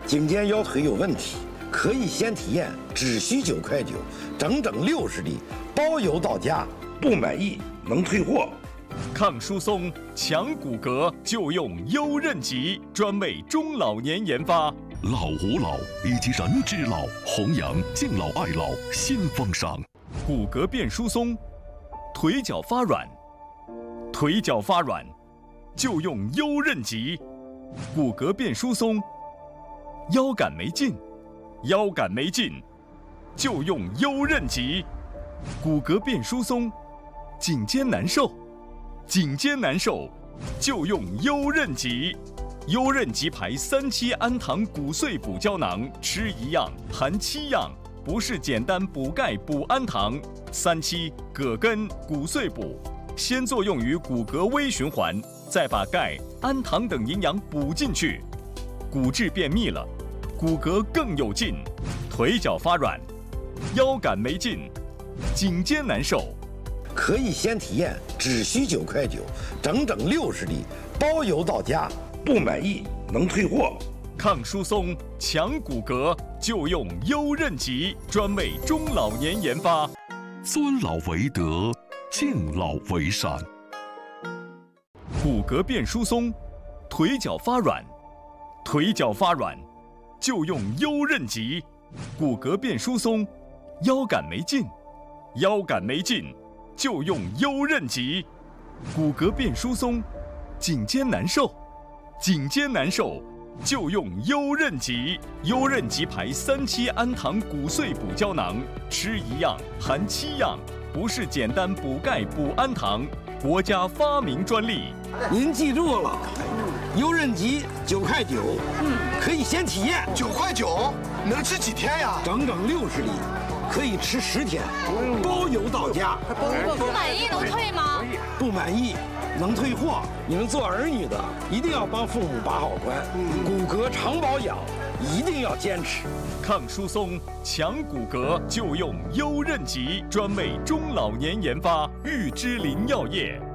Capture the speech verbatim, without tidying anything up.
颈肩腰腿有问题，可以先体验，只需九块九，整整六十粒，包邮到家。不满意能退货。 抗疏松、强骨骼就用优韧极，专为中老年研发。 老吾老以及人之老，弘扬敬老爱老新风尚。 骨骼变疏松，腿脚发软，腿脚发软就用优韧极。骨骼变疏松，腰杆没劲，腰杆没劲就用优韧极。骨骼变疏松，颈肩难受，颈肩难受就用优韧极。优韧极牌三七氨糖骨碎补胶囊，吃一样含七样，不是简单补钙补氨糖。三七葛根骨碎补，先作用于骨骼微循环，再把钙、氨糖等营养补进去，骨质变密了，骨骼更有劲。腿脚发软，腰杆没劲，颈肩难受， 可以先体验，只需九块九，整整六十粒，包邮到家。不满意能退货。 抗疏松、强骨骼就用优韧极，专为中老年研发。 尊老为德，敬老为善。 骨骼变疏松，腿脚发软，腿脚发软就用优韧极。骨骼变疏松，腰杆没劲，腰杆没劲就用优韧极。骨骼变疏松，颈肩难受，颈肩难受就用优韧极。优韧极牌三七氨糖骨碎补胶囊，吃一样含七样，不是简单补钙补氨糖，国家发明专利。 您记住了，优韧极九块九，嗯，可以先体验。 九块九能吃几天呀？ 整整六十粒，可以吃十天，包邮到家。 不满意能退吗？ 不满意能退货。你们做儿女的一定要帮父母把好关，骨骼常保养一定要坚持。 抗疏松、强骨骼就用优韧极，专为中老年研发。玉芝林药业。